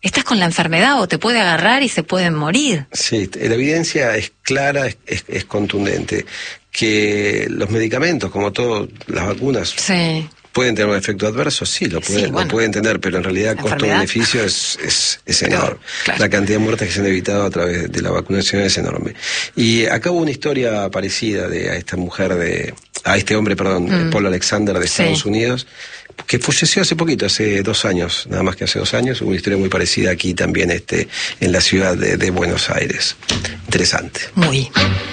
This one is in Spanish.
estás con la enfermedad o te puede agarrar y se pueden morir. Sí, la evidencia es clara, es contundente. Que los medicamentos, como todas las vacunas, sí, pueden tener un efecto adverso, sí, lo pueden tener, pero en realidad el costo-beneficio es enorme. Claro. La cantidad de muertes que se han evitado a través de la vacunación es enorme. Y acá hubo una historia parecida a este hombre, Paul Alexander de Estados Unidos, que falleció hace poquito, hace 2 años, nada más que hace 2 años. Hubo una historia muy parecida aquí también en la ciudad de Buenos Aires. Interesante. Muy.